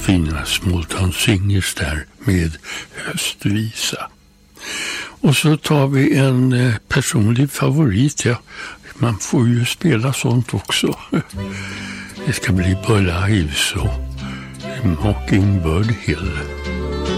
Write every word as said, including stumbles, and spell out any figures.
fina Small Singers där med höstvisa. Och så tar vi en eh, personlig favorit. Ja. Man får ju spela sånt också. Det ska bli Burl Ives och Mockingbird Hill.